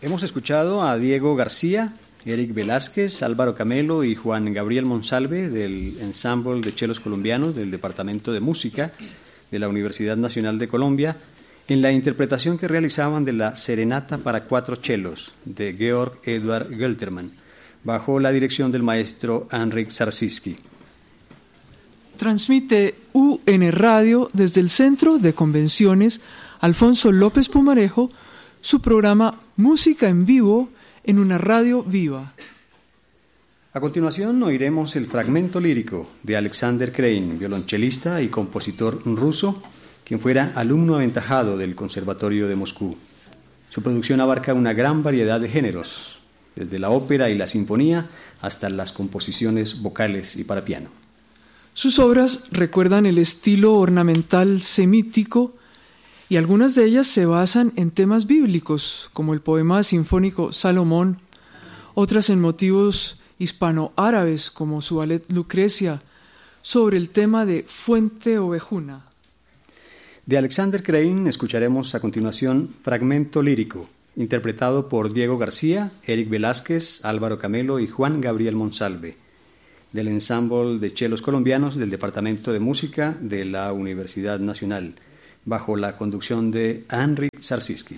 Hemos escuchado a Diego García, Eric Velázquez, Álvaro Camelo y Juan Gabriel Monsalve del Ensamble de Chelos Colombianos del Departamento de Música de la Universidad Nacional de Colombia en la interpretación que realizaban de la Serenata para 4 chelos de Georg Eduard Göltermann, bajo la dirección del maestro Henryk Sarsiski. Transmite UN Radio desde el Centro de Convenciones Alfonso López Pumarejo su programa Música en Vivo en una radio viva. A continuación oiremos el fragmento lírico de Alexander Krein, violonchelista y compositor ruso, quien fuera alumno aventajado del Conservatorio de Moscú. Su producción abarca una gran variedad de géneros, desde la ópera y la sinfonía hasta las composiciones vocales y para piano. Sus obras recuerdan el estilo ornamental semítico y algunas de ellas se basan en temas bíblicos, como el poema sinfónico Salomón, otras en motivos hispano-árabes, como su ballet Lucrecia, sobre el tema de Fuente Ovejuna. De Alexander Krein escucharemos a continuación Fragmento lírico, interpretado por Diego García, Eric Velázquez, Álvaro Camelo y Juan Gabriel Monsalve, del Ensamble de Chelos Colombianos del Departamento de Música de la Universidad Nacional, bajo la conducción de Henryk Sarsiski.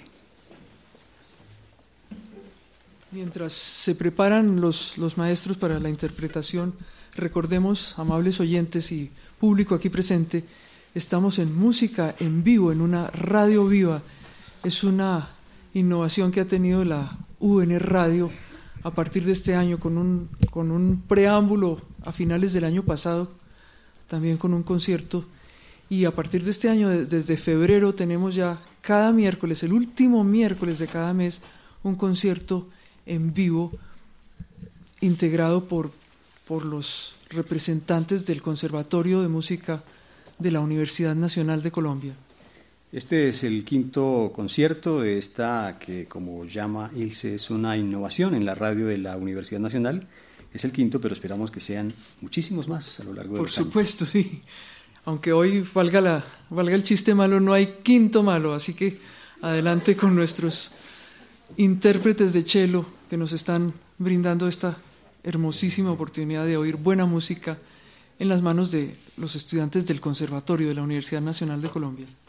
Mientras se preparan los maestros para la interpretación, recordemos, amables oyentes y público aquí presente, estamos en Música en Vivo, en una radio viva. Es una innovación que ha tenido la UN Radio a partir de este año, con un preámbulo a finales del año pasado, también con un concierto. Y a partir de este año, desde febrero, tenemos ya cada miércoles, el último miércoles de cada mes, un concierto en vivo integrado por los representantes del Conservatorio de Música de la Universidad Nacional de Colombia. Este es el 5º concierto de esta que, como llama Ilse, es una innovación en la radio de la Universidad Nacional. Es el 5º, pero esperamos que sean muchísimos más a lo largo de los años. Por supuesto, sí. Aunque hoy valga el chiste malo, no hay 5º malo, así que adelante con nuestros intérpretes de cello que nos están brindando esta hermosísima oportunidad de oír buena música en las manos de los estudiantes del Conservatorio de la Universidad Nacional de Colombia.